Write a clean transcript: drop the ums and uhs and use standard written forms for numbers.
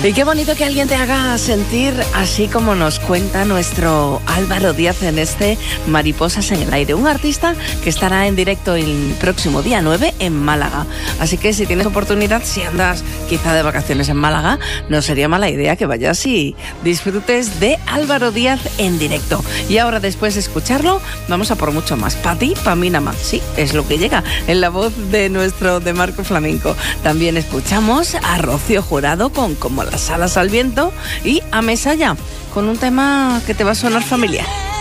Y qué bonito que alguien te haga sentir así como nos cuenta nuestro Álvaro Díaz en este Mariposas en el Aire, un artista que estará en directo el próximo día 9 en Málaga. Así que si tienes oportunidad, si andas quizá de vacaciones en Málaga, no sería mala idea que vayas y disfrutes de Álvaro Díaz en directo. Y ahora, después de escucharlo, vamos a por mucho más. Pa' ti, pa' mí nada más. Sí, es lo que llega en la voz de nuestro de Marco Flamenco. También escuchamos a Rocío Jurado con Como las alas al viento y a Mesaya con un tema que te va a sonar familiar.